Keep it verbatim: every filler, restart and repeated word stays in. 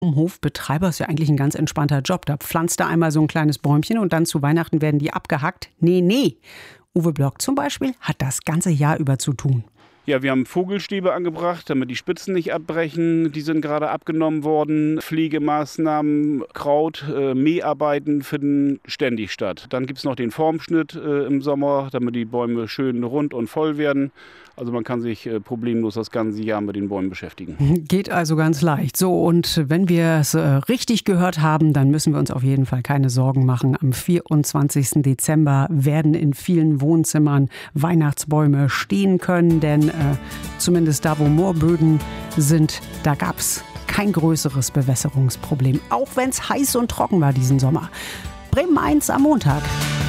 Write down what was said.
Hofbetreiber ist ja eigentlich ein ganz entspannter Job. Da pflanzt er einmal so ein kleines Bäumchen und dann zu Weihnachten werden die abgehackt. Nee, nee. Uwe Block zum Beispiel hat das ganze Jahr über zu tun. Ja, wir haben Vogelstäbe angebracht, damit die Spitzen nicht abbrechen. Die sind gerade abgenommen worden. Pflegemaßnahmen, Kraut, äh, Mäharbeiten finden ständig statt. Dann gibt es noch den Formschnitt äh, im Sommer, damit die Bäume schön rund und voll werden. Also man kann sich äh, problemlos das ganze Jahr mit den Bäumen beschäftigen. Geht also ganz leicht. So, und wenn wir es äh, richtig gehört haben, dann müssen wir uns auf jeden Fall keine Sorgen machen. Am vierundzwanzigsten Dezember werden in vielen Wohnzimmern Weihnachtsbäume stehen können, denn äh, zumindest da, wo Moorböden sind, da gab es kein größeres Bewässerungsproblem, auch wenn es heiß und trocken war diesen Sommer. Bremen eins am Montag.